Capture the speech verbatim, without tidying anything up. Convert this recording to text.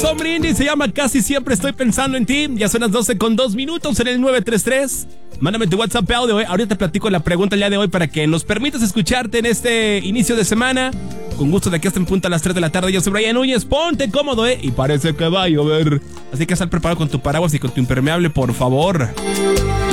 Son Brindis, se llama Casi Siempre Estoy Pensando en Ti. Ya son las doce con dos minutos en el nueve tres tres. Mándame tu WhatsApp audio, eh. Ahorita te platico la pregunta el día de hoy para que nos permitas escucharte en este inicio de semana. Con gusto de aquí hasta en punto a las tres de la tarde. Yo soy Brian Núñez, ponte cómodo, eh. Y parece que va a llover. Así que sal preparado con tu paraguas y con tu impermeable, por favor.